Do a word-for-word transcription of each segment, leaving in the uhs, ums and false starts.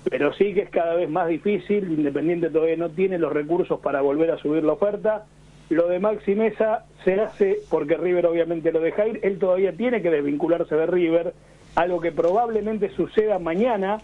pero sí que es cada vez más difícil. Independiente todavía no tiene los recursos para volver a subir la oferta. Lo de Maxi Meza se hace porque River obviamente lo deja ir, él todavía tiene que desvincularse de River, algo que probablemente suceda mañana,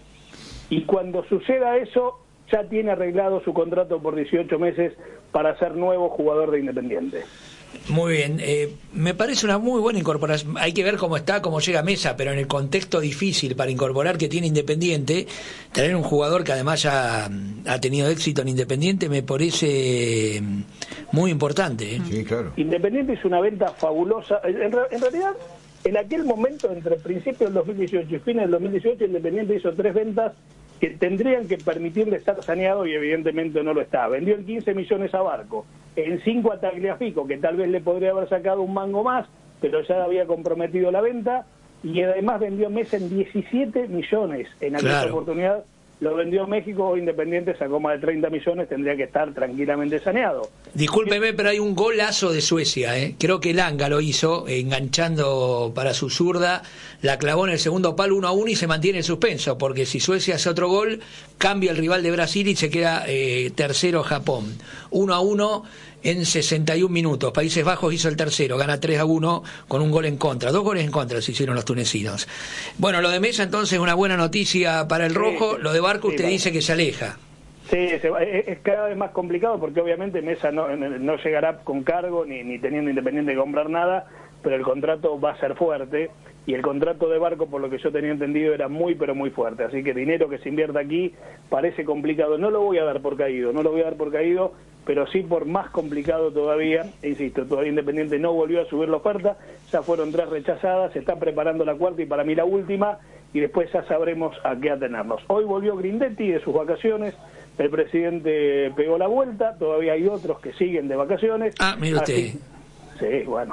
y cuando suceda eso ya tiene arreglado su contrato por dieciocho meses para ser nuevo jugador de Independiente. Muy bien, eh, me parece una muy buena incorporación. Hay que ver cómo está, cómo llega Meza, pero en el contexto difícil para incorporar que tiene Independiente, tener un jugador que además ya ha tenido éxito en Independiente me parece muy importante. ¿eh? Sí, claro. Independiente hizo una venta fabulosa. En, en realidad, en aquel momento, entre principios del dos mil dieciocho y fines del dos mil dieciocho, Independiente hizo tres ventas que tendrían que permitirle estar saneado y evidentemente no lo está. Vendió en quince millones a Barco, en cinco a Tagliafico, que tal vez le podría haber sacado un mango más, pero ya había comprometido la venta, y además vendió a Meza en diecisiete millones. En aquella Claro. oportunidad lo vendió México, Independiente sacó más de treinta millones, tendría que estar tranquilamente saneado. Discúlpeme, pero hay un golazo de Suecia, ¿eh? Creo que Langa lo hizo, enganchando para su zurda, la clavó en el segundo palo uno a uno y se mantiene el suspenso, porque si Suecia hace otro gol, cambia el rival de Brasil y se queda eh, tercero Japón. uno a uno en sesenta y un minutos. Países Bajos hizo el tercero, gana tres a uno con un gol en contra. Dos goles en contra se hicieron los tunecinos. Bueno, lo de Meza entonces una buena noticia para el rojo, sí, lo de Barco sí, usted vale. dice que se aleja. Sí, se va, es, es cada vez más complicado porque obviamente Meza no, no llegará con cargo ni, ni teniendo Independiente que comprar nada, pero el contrato va a ser fuerte, y el contrato de Barco, por lo que yo tenía entendido, era muy pero muy fuerte, así que dinero que se invierta aquí parece complicado. No lo voy a dar por caído, no lo voy a dar por caído, pero sí por más complicado todavía. E insisto, todavía Independiente no volvió a subir la oferta, ya fueron tres rechazadas, se está preparando la cuarta y para mí la última, y después ya sabremos a qué atenernos. Hoy volvió Grindetti de sus vacaciones, el presidente pegó la vuelta, todavía hay otros que siguen de vacaciones. Ah, mire usted. Así, sí, bueno,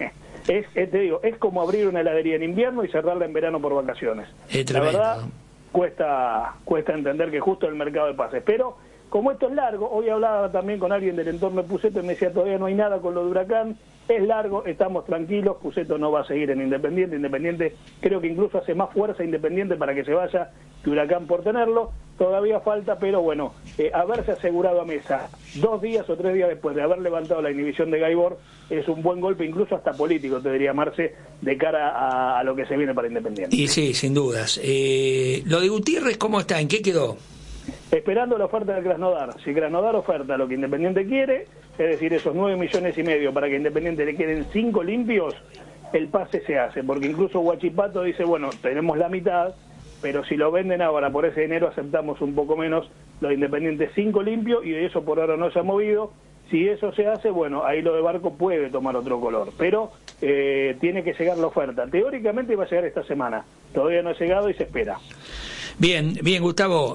es, es, te digo, es como abrir una heladería en invierno y cerrarla en verano por vacaciones. Es la tremendo. verdad, cuesta, cuesta entender que justo el mercado de pases, pero como esto es largo, hoy hablaba también con alguien del entorno de Puceto y me decía, todavía no hay nada con lo de Huracán, es largo, estamos tranquilos, Puceto no va a seguir en Independiente, Independiente creo que incluso hace más fuerza Independiente para que se vaya que Huracán por tenerlo, todavía falta, pero bueno, eh, haberse asegurado a Meza dos días o tres días después de haber levantado la inhibición de Gaibor es un buen golpe, incluso hasta político, te diría Marce, de cara a, a lo que se viene para Independiente. Y sí, sin dudas. Eh, lo de Gutiérrez, ¿cómo está? ¿En qué quedó? Esperando la oferta de Krasnodar. Si Krasnodar oferta lo que Independiente quiere, es decir, esos nueve millones y medio para que Independiente le queden cinco limpios, el pase se hace, porque incluso Huachipato dice, bueno, tenemos la mitad, pero si lo venden ahora por ese dinero aceptamos un poco menos, los Independientes cinco limpios, y de eso por ahora no se ha movido. Si eso se hace, bueno, ahí lo de Barco puede tomar otro color, pero eh, tiene que llegar la oferta. Teóricamente va a llegar esta semana, todavía no ha llegado y se espera. Bien, bien, Gustavo.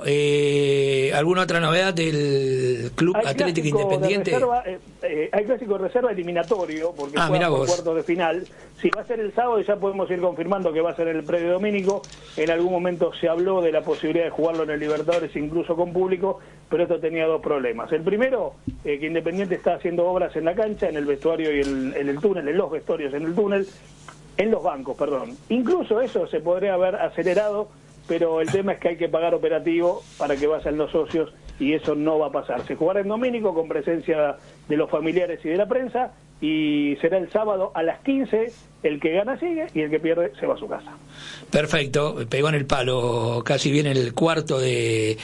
Eh, ¿Alguna otra novedad del Club Hay Atlético clásico Independiente? De reserva, eh, eh, hay clásico de reserva eliminatorio, porque Ah, juega mirá por vos. cuartos de final. Si va a ser el sábado, ya podemos ir confirmando que va a ser en el predio Domínico. En algún momento se habló de la posibilidad de jugarlo en el Libertadores, incluso con público, pero esto tenía dos problemas. El primero, eh, que Independiente está haciendo obras en la cancha, en el vestuario y el, en el túnel, en los vestuarios, en el túnel, en los bancos, perdón. Incluso eso se podría haber acelerado, pero el tema es que hay que pagar operativo para que vayan los socios y eso no va a pasar. Se jugará en Domínico con presencia de los familiares y de la prensa y será el sábado a las quince, el que gana sigue y el que pierde se va a su casa. Perfecto, pegó en el palo, casi viene el cuarto de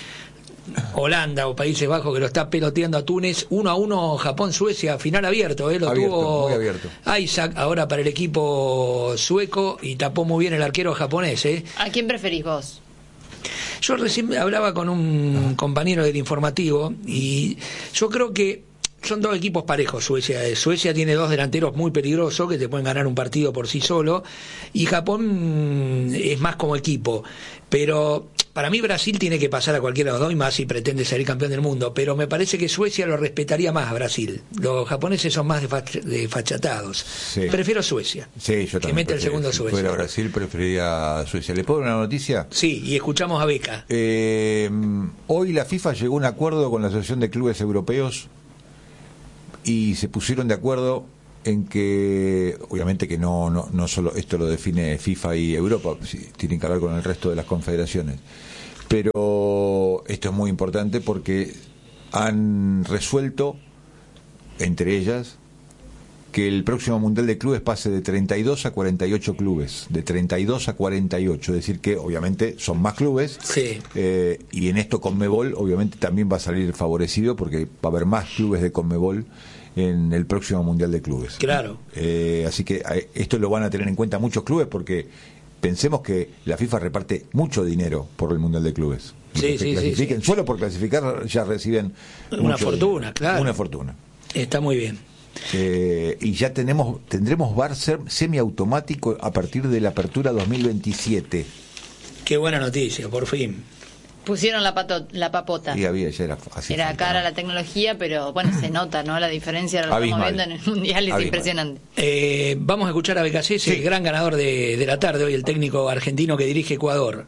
Holanda o Países Bajos que lo está peloteando a Túnez. Uno a uno Japón-Suecia, final abierto, ¿eh? Lo Abierto, tuvo muy abierto. Isaac ahora para el equipo sueco y tapó muy bien el arquero japonés, ¿eh? ¿A quién preferís vos? Yo recién hablaba con un compañero del informativo y yo creo que son dos equipos parejos. Suecia Suecia tiene dos delanteros muy peligrosos que te pueden ganar un partido por sí solo, y Japón es más como equipo, pero para mí Brasil tiene que pasar a cualquiera de los dos, y más si pretende ser campeón del mundo, pero me parece que Suecia lo respetaría más a Brasil. Los japoneses son más desfachatados. Sí. Prefiero Suecia. Sí, yo que también. mete el segundo si Suecia. fuera Brasil, preferiría a Suecia. ¿Le puedo dar una noticia? Sí, y escuchamos a Beca. Eh, hoy la FIFA llegó a un acuerdo con la Asociación de Clubes Europeos y se pusieron de acuerdo en que, obviamente que no, no, no solo esto lo define FIFA y Europa, sí, tienen que hablar con el resto de las confederaciones, pero esto es muy importante porque han resuelto, entre ellas, que el próximo Mundial de Clubes pase de treinta y dos a cuarenta y ocho clubes, de treinta y dos a cuarenta y ocho, es decir que obviamente son más clubes, sí. eh, y en esto Conmebol obviamente también va a salir favorecido porque va a haber más clubes de Conmebol en el próximo Mundial de Clubes. Claro. Eh, así que eh, esto lo van a tener en cuenta muchos clubes porque pensemos que la FIFA reparte mucho dinero por el Mundial de Clubes. Sí, sí, sí, sí. Solo por clasificar ya reciben una fortuna, dinero. Claro. Una fortuna. Está muy bien. Eh, y ya tenemos tendremos V A R semiautomático a partir de la apertura dos mil veintisiete. Qué buena noticia, por fin. Pusieron la, pato, la papota. Y había, ya era así. Era falta, cara ¿no? la tecnología, pero bueno, se nota, ¿no? La diferencia lo estamos viendo en el Mundial, es Abismal. Impresionante. Eh, vamos a escuchar a Becasese, sí. El gran ganador de, de la tarde, hoy el técnico argentino que dirige Ecuador.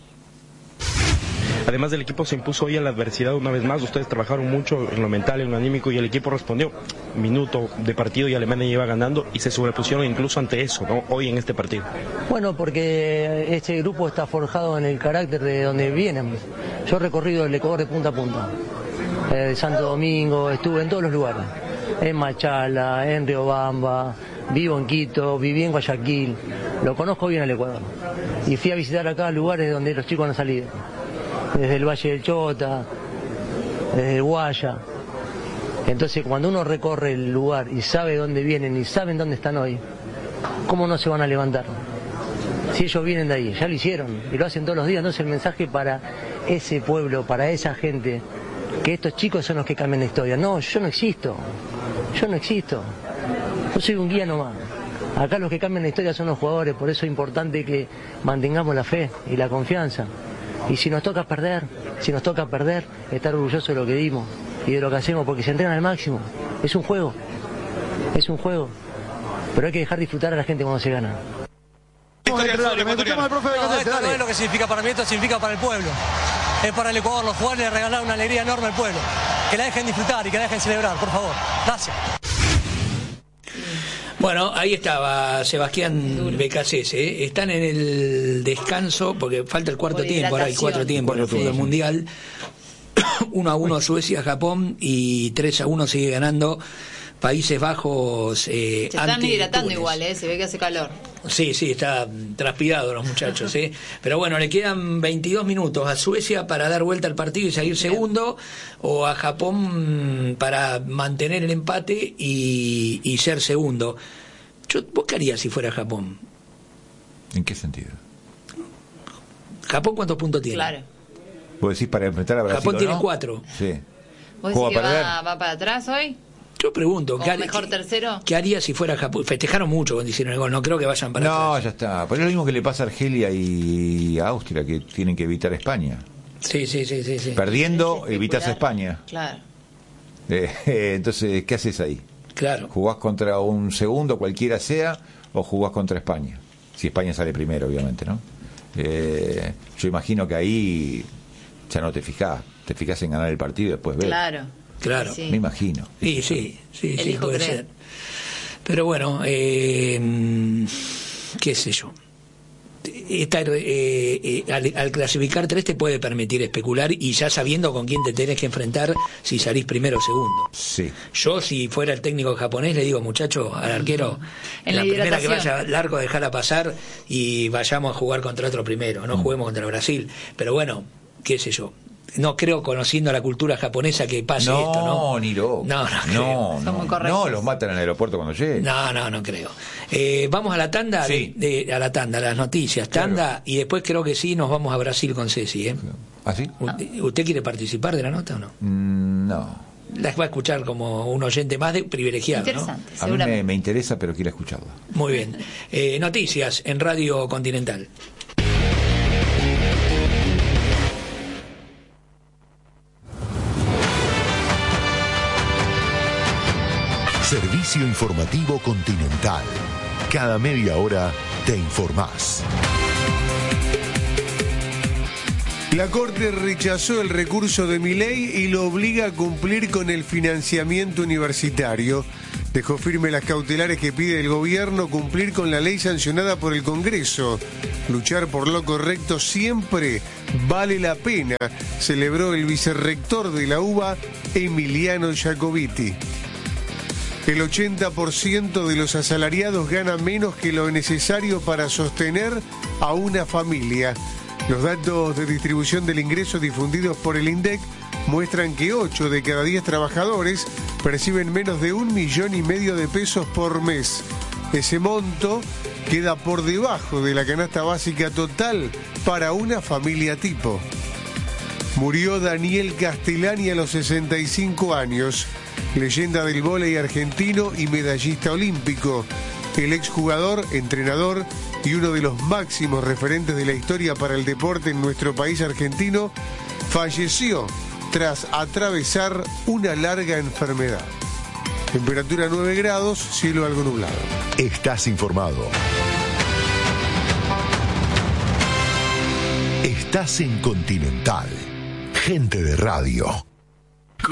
Además del equipo se impuso hoy a la adversidad una vez más. Ustedes trabajaron mucho en lo mental, en lo anímico y el equipo respondió. Minuto de partido y Alemania iba ganando y se sobrepusieron incluso ante eso, ¿no? Hoy en este partido. Bueno, porque este grupo está forjado en el carácter de donde vienen. Yo he recorrido el Ecuador de punta a punta. Eh, Santo Domingo, estuve en todos los lugares. En Machala, en Riobamba, vivo en Quito, viví en Guayaquil. Lo conozco bien el Ecuador. Y fui a visitar acá lugares donde los chicos han salido. Desde el Valle del Chota, desde el Guaya. Entonces cuando uno recorre el lugar y sabe dónde vienen y saben dónde están hoy, ¿cómo no se van a levantar? Si ellos vienen de ahí, ya lo hicieron y lo hacen todos los días. Entonces el mensaje para ese pueblo, para esa gente, que estos chicos son los que cambian la historia. No, yo no existo, yo no existo, yo soy un guía nomás. Acá los que cambian la historia son los jugadores, por eso es importante que mantengamos la fe y la confianza. Y si nos toca perder, si nos toca perder, estar orgullosos de lo que dimos y de lo que hacemos, porque se entrenan al máximo. Es un juego, es un juego. Pero hay que dejar disfrutar a la gente cuando se gana. No, esto no es lo que significa para mí, esto significa para el pueblo. Es para el Ecuador, los jugadores le regalaron una alegría enorme al pueblo. Que la dejen disfrutar y que la dejen celebrar, por favor. Gracias. Bueno, ahí estaba Sebastián Becasese, ¿eh? Están en el descanso, porque falta el cuarto tiempo, ahora hay cuatro tiempos en el fútbol mundial. uno a uno Suecia, Japón y tres a uno sigue ganando Países Bajos. Eh, Se están hidratando igual, ¿eh? Se ve que hace calor. Sí, sí, está transpirado los muchachos, ¿eh? Pero bueno, le quedan veintidós minutos a Suecia para dar vuelta al partido y salir segundo, o a Japón para mantener el empate y, y ser segundo. Yo, ¿vos qué harías si fuera Japón? ¿En qué sentido? ¿Japón cuántos puntos tiene? Claro. ¿Vos decís para enfrentar a Brasil? Japón tiene no? cuatro. Sí. ¿Vos decís que va, va para atrás hoy? Yo pregunto, ¿qué, mejor qué, tercero? ¿qué haría si fuera Japón? Festejaron mucho cuando hicieron el gol, no creo que vayan para no, atrás. Ya está. Pero es lo mismo que le pasa a Argelia y a Austria, que tienen que evitar a España. Sí, sí, sí, sí, sí. Perdiendo, es evitas a España. Claro. Eh, eh, entonces, ¿qué haces ahí? Claro. ¿Jugás contra un segundo, cualquiera sea, o jugás contra España? Si España sale primero, obviamente, ¿no? Eh, yo imagino que ahí ya no te fijás. Te fijás en ganar el partido y después ver. Claro. Claro, sí. Me imagino. Sí, sí, sí, sí, puede creer. ser. Pero bueno, eh, qué sé yo. Esta, eh, eh, al, al clasificar tres te puede permitir especular y ya sabiendo con quién te tenés que enfrentar si salís primero o segundo. Sí. Yo, si fuera el técnico japonés, le digo, muchacho, al arquero, en la, la primera que vaya al arco, dejala pasar y vayamos a jugar contra otro primero. No mm. juguemos contra Brasil. Pero bueno, qué sé yo. No creo, conociendo la cultura japonesa, que pase no, esto, ¿no? Ni loco. No, no, no, no, no, no, los matan en el aeropuerto cuando lleguen. No, no, no creo. Eh, vamos a la tanda, sí. de, de, a la tanda, a las noticias, tanda, claro. Y después creo que sí, nos vamos a Brasil con Ceci, ¿eh? ¿Ah, sí? ¿Usted, ¿Usted quiere participar de la nota o no? Mm, no. La va a escuchar como un oyente más de privilegiado, interesante, ¿no? A mí me, me interesa, pero quiero escucharla. Muy bien. Eh, noticias en Radio Continental. Servicio informativo Continental. Cada media hora te informás. La Corte rechazó el recurso de Milei y lo obliga a cumplir con el financiamiento universitario. dejó firme las cautelares que pide el gobierno cumplir con la ley sancionada por el Congreso. Luchar por lo correcto siempre vale la pena, celebró el vicerrector de la U B A, Emiliano Jacobiti. El ochenta por ciento de los asalariados gana menos que lo necesario para sostener a una familia. Los datos de distribución del ingreso difundidos por el INDEC muestran que ocho de cada diez trabajadores perciben menos de un millón y medio de pesos por mes. Ese monto queda por debajo de la canasta básica total para una familia tipo. Murió Daniel Castellani a los sesenta y cinco años, leyenda del vóley argentino y medallista olímpico. El exjugador, entrenador y uno de los máximos referentes de la historia para el deporte en nuestro país argentino, falleció tras atravesar una larga enfermedad. Temperatura nueve grados, cielo algo nublado. Estás informado. Estás en Continental. Gente de radio.